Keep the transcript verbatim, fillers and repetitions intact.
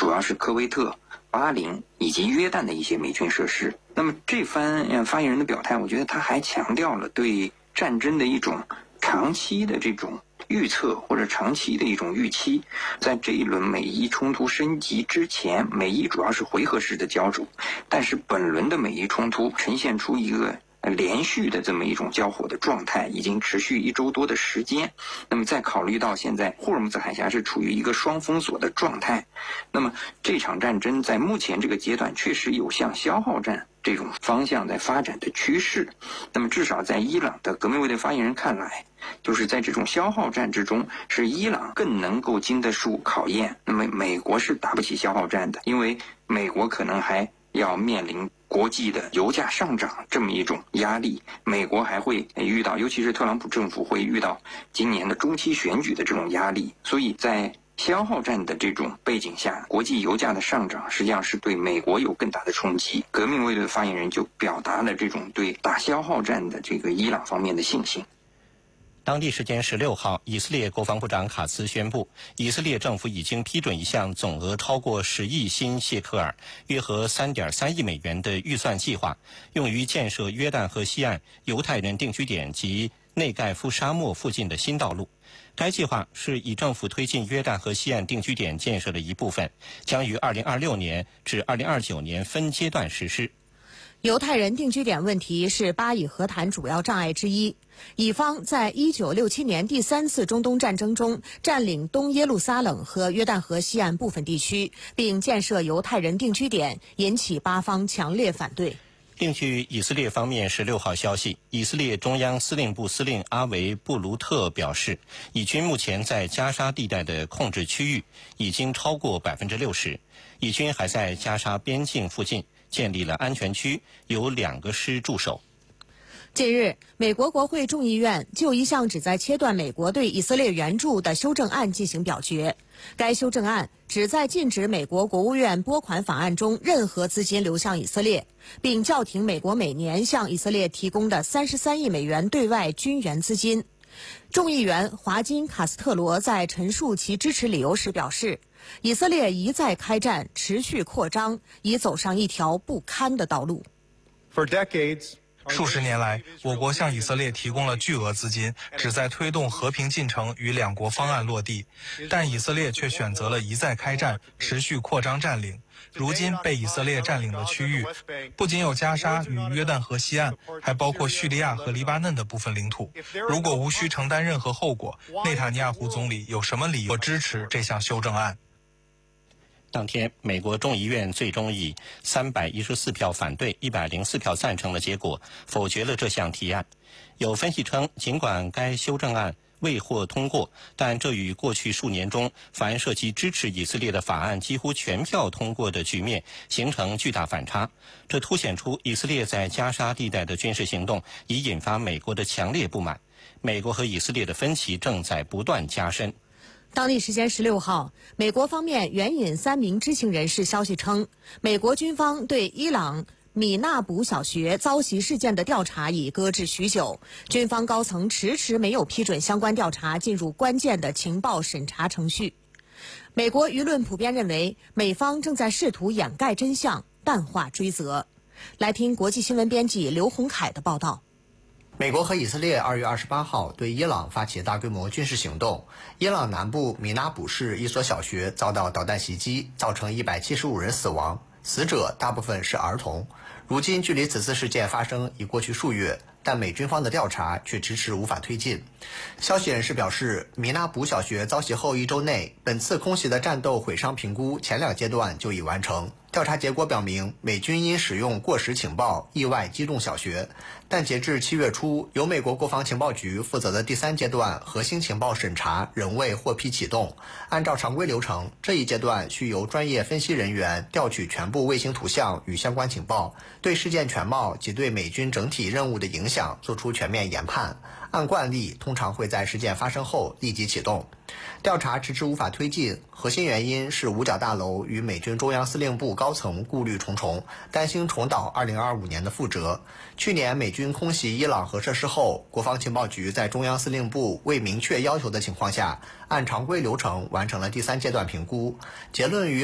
主要是科威特、巴林以及约旦的一些美军设施。那么这番发言人的表态，我觉得他还强调了对战争的一种长期的这种预测或者长期的一种预期。在这一轮美伊冲突升级之前，美伊主要是回合式的交手，但是本轮的美伊冲突呈现出一个连续的这么一种交火的状态，已经持续一周多的时间。那么再考虑到现在霍尔木兹海峡是处于一个双封锁的状态，那么这场战争在目前这个阶段确实有向消耗战这种方向在发展的趋势。那么至少在伊朗的革命卫队发言人看来，就是在这种消耗战之中，是伊朗更能够经得住考验。那么美国是打不起消耗战的，因为美国可能还要面临国际的油价上涨这么一种压力，美国还会遇到，尤其是特朗普政府会遇到今年的中期选举的这种压力。所以在消耗战的这种背景下，国际油价的上涨实际上是对美国有更大的冲击。革命卫队的发言人就表达了这种对打消耗战的这个伊朗方面的信心。 当地时间十六号，以色列国防部长卡茨宣布，以色列政府已经批准一项总额超过十亿新谢克尔，约合三点三亿美元的预算计划，用于建设约旦河西岸犹太人定居点及内盖夫沙漠附近的新道路。该计划是以政府推进约旦河西岸定居点建设的一部分，将于二零二六年至二零二九年分阶段实施。 犹太人定居点问题是巴以和谈主要障碍之一。以方在一九六七年第三次中东战争中占领东耶路撒冷和约旦河西岸部分地区，并建设犹太人定居点，引起巴方强烈反对。 另据以色列方面十六号消息，以色列中央司令部司令阿维布卢特表示，以军目前在加沙地带的控制区域已经超过百分之六十，以军还在加沙边境附近建立了安全区，有两个师驻守。 近日，美国国会众议院就一项旨在切断美国对以色列援助的修正案进行表决。该修正案旨在禁止美国国务院拨款法案中任何资金流向以色列，并叫停美国每年向以色列提供的三十三亿美元对外军援资金。众议员华金·卡斯特罗在陈述其支持理由时表示，以色列一再开战，持续扩张，已走上一条不堪的道路。 For decades, 数十年来，我国向以色列提供了巨额资金，旨在推动和平进程与两国方案落地，但以色列却选择了一再开战，持续扩张占领。如今被以色列占领的区域，不仅有加沙与约旦河西岸，还包括叙利亚和黎巴嫩的部分领土。如果无需承担任何后果，内塔尼亚胡总理有什么理由支持这项修正案？ 当天，美国众议院最终以三百一十四票反对、一百零四票赞成的结果否决了这项提案。有分析称，尽管该修正案未获通过，但这与过去数年中凡涉及支持以色列的法案几乎全票通过的局面形成巨大反差。这凸显出以色列在加沙地带的军事行动已引发美国的强烈不满，美国和以色列的分歧正在不断加深。 当地时间十六号，美国方面援引三名知情人士消息称，美国军方对伊朗米纳卜小学遭袭事件的调查已搁置许久，军方高层迟迟没有批准相关调查进入关键的情报审查程序。美国舆论普遍认为，美方正在试图掩盖真相，淡化追责。来听国际新闻编辑刘洪凯的报道。 美国和以色列二月二十八号对伊朗发起大规模军事行动，伊朗南部米纳卜市一所小学遭到导弹袭击，造成一百七十五人死亡，死者大部分是儿童。如今距离此次事件发生已过去数月，但美军方的调查却迟迟无法推进。消息人士表示，米纳卜小学遭袭后一周内，本次空袭的战斗毁伤评估前两阶段就已完成。调查结果表明，美军因使用过时情报意外击中小学，但截至七月初，由美国国防情报局负责的第三阶段核心情报审查仍未获批启动。按照常规流程，这一阶段需由专业分析人员调取全部卫星图像与相关情报，对事件全貌及对美军整体任务的影响做出全面研判。按惯例，通常会在事件发生后立即启动。调查迟迟无法推进，核心原因是五角大楼与美军中央司令部高层顾虑重重，担心重蹈二零二五年的覆辙。去年美军空袭伊朗核设施后，国防情报局在中央司令部未明确要求的情况下，按常规流程完成了第三阶段评估，结论与